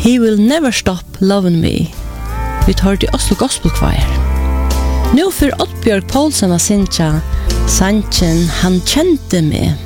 He will never stop loving me. Vi tar til Oslo Gospel Choir. Nu för Oddbjørg Poulsen att synja Sanchen han kände mig.